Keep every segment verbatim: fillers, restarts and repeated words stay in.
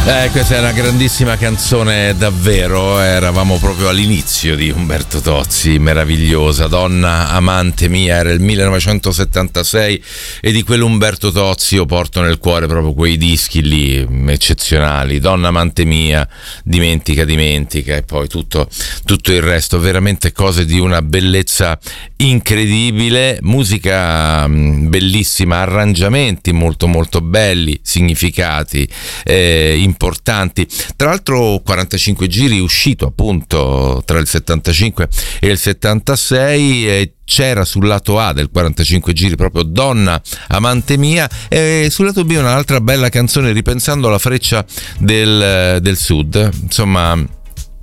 Eh, questa è una grandissima canzone davvero, eravamo proprio all'inizio di Umberto Tozzi, meravigliosa, Donna amante mia, era il millenovecentosettantasei e di quell'Umberto Tozzi io porto nel cuore proprio quei dischi lì eccezionali, Donna amante mia, Dimentica dimentica e poi tutto, tutto il resto, veramente cose di una bellezza incredibile, musica bellissima, arrangiamenti molto molto belli, significati eh, importanti. Tra l'altro quarantacinque giri uscito appunto tra il settantacinque e il settantasei e c'era sul lato A del quarantacinque giri proprio Donna amante mia e sul lato B un'altra bella canzone ripensando alla freccia del, del sud, insomma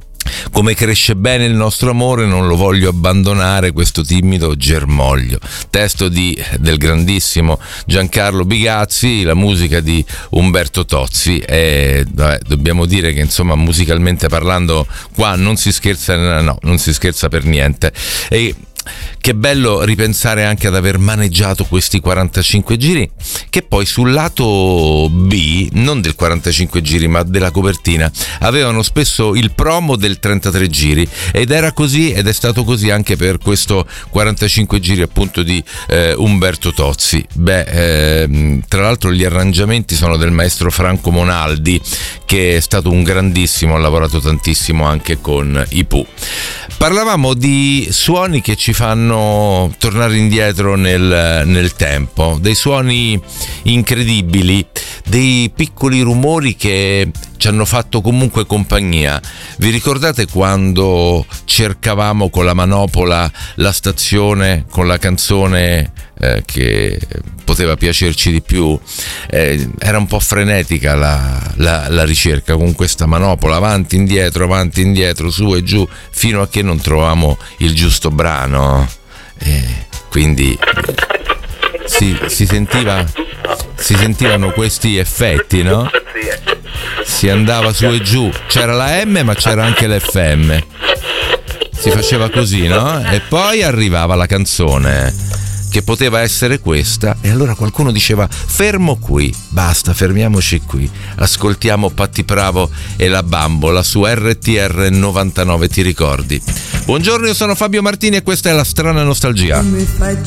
come cresce bene il nostro amore, non lo voglio abbandonare questo timido germoglio, testo di, del grandissimo Giancarlo Bigazzi, la musica di Umberto Tozzi e vabbè, dobbiamo dire che insomma musicalmente parlando qua non si scherza, no, non si scherza per niente. E che bello ripensare anche ad aver maneggiato questi quarantacinque giri che poi sul lato B, non del quarantacinque giri ma della copertina, avevano spesso il promo del trentatré giri ed era così ed è stato così anche per questo quarantacinque giri appunto di eh, Umberto Tozzi. Beh, eh, tra l'altro gli arrangiamenti sono del maestro Franco Monaldi che è stato un grandissimo, ha lavorato tantissimo anche con i Pooh. Parlavamo di suoni che ci fanno tornare indietro nel, nel tempo, dei suoni incredibili, dei piccoli rumori che ci hanno fatto comunque compagnia. Vi ricordate quando cercavamo con la manopola la stazione con la canzone eh, che poteva piacerci di più? Eh, era un po' frenetica la, la, la ricerca con questa manopola, avanti, indietro, avanti, indietro, su e giù, fino a che non trovavamo il giusto brano. Eh, quindi si, si sentiva si sentivano questi effetti, no? Si andava su e giù, c'era la M ma c'era anche l'F M, si faceva così, no? E poi arrivava la canzone che poteva essere questa e allora qualcuno diceva fermo qui, basta, fermiamoci qui, ascoltiamo Patti Bravo e la Bambola su R T R novantanove, ti ricordi? Buongiorno, io sono Fabio Martini e questa è La Strana Nostalgia. Mi fai